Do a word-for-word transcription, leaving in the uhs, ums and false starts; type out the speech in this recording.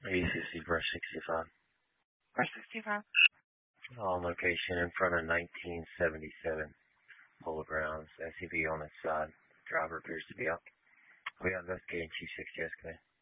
E sixty brush sixty-five. Brush sixty-five. On location in front of nineteen seventy-seven. Polo Grounds. S U V on its side. Driver appears to be out. We got investigating two sixty escalator.